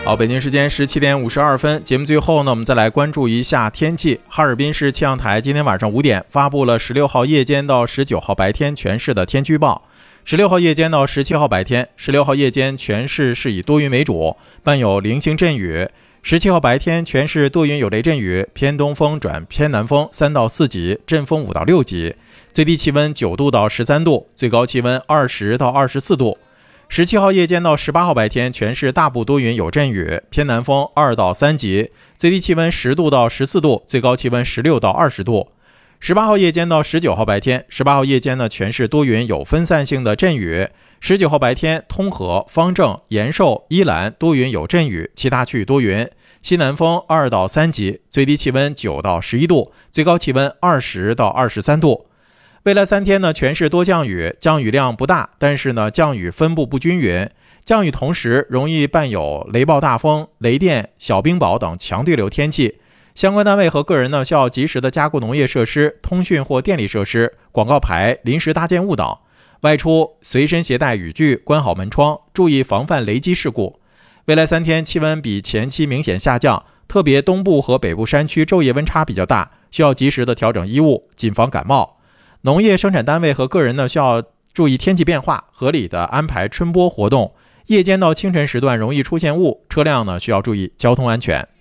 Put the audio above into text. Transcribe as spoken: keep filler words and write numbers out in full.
好，北京时间十七点五十二分，节目最后呢，我们再来关注一下天气。哈尔滨市气象台今天晚上五点发布了十六号夜间到十九号白天全市的天气预报。十六号夜间到十七号白天，十六号夜间全市是以多云为主，伴有零星阵雨。十七号白天全市多云有雷阵雨，偏东风转偏南风三到四级，阵风五到六级，最低气温九度到十三度，最高气温二十到二十四度。十七号夜间到十八号白天全市大部多云有阵雨，偏南风二到三级，最低气温十度到十四度，最高气温十六到二十度。十八号夜间到十九号白天，十八号夜间呢全市多云有分散性的阵雨。十九号白天，通河、方正、延寿、伊兰多云有阵雨，其他区域多云，西南风二到三级，最低气温九到十一度，最高气温二十到二十三度。未来三天呢，全市多降雨，降雨量不大，但是呢，降雨分布不均匀，降雨同时容易伴有雷暴大风、雷电、小冰雹等强对流天气。相关单位和个人呢，需要及时的加固农业设施、通讯或电力设施、广告牌、临时搭建物等。外出随身携带雨具，关好门窗，注意防范雷击事故。未来三天气温比前期明显下降，特别东部和北部山区昼夜温差比较大，需要及时的调整衣物，谨防感冒。农业生产单位和个人呢，需要注意天气变化，合理的安排春播活动。夜间到清晨时段容易出现雾，车辆呢需要注意交通安全。